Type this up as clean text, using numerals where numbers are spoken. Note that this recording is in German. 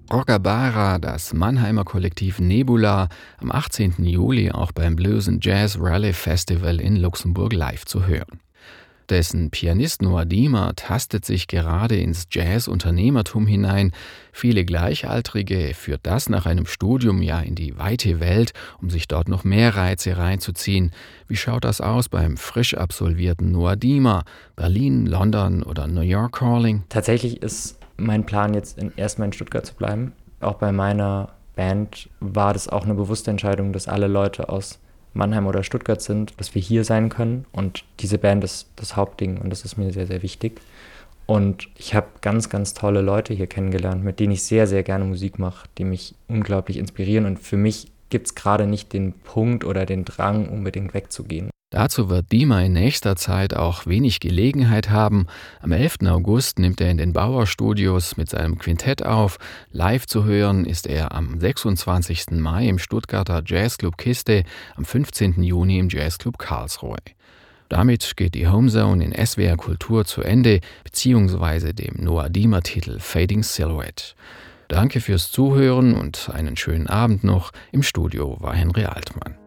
Rockabara, das Mannheimer Kollektiv Nebula, am 18. Juli auch beim Blues and Jazz Rally Festival in Luxemburg live zu hören. Dessen Pianist Noah Diemer tastet sich gerade ins Jazz-Unternehmertum hinein. Viele Gleichaltrige führt das nach einem Studium ja in die weite Welt, um sich dort noch mehr Reize reinzuziehen. Wie schaut das aus beim frisch absolvierten Noah Diemer? Berlin, London oder New York Calling? Tatsächlich ist mein Plan jetzt erstmal in Stuttgart zu bleiben. Auch bei meiner Band war das auch eine bewusste Entscheidung, dass alle Leute aus Mannheim oder Stuttgart sind, dass wir hier sein können. Und diese Band ist das Hauptding und das ist mir sehr, sehr wichtig. Und ich habe ganz, ganz tolle Leute hier kennengelernt, mit denen ich sehr, sehr gerne Musik mache, die mich unglaublich inspirieren. Und für mich gibt es gerade nicht den Punkt oder den Drang, unbedingt wegzugehen. Dazu wird Diemer in nächster Zeit auch wenig Gelegenheit haben. Am 11. August nimmt er in den Bauer Studios mit seinem Quintett auf. Live zu hören ist er am 26. Mai im Stuttgarter Jazzclub Kiste, am 15. Juni im Jazzclub Karlsruhe. Damit geht die Homezone in SWR Kultur zu Ende, beziehungsweise dem Noah Diemer-Titel Fading Silhouette. Danke fürs Zuhören und einen schönen Abend noch. Im Studio war Henry Altmann.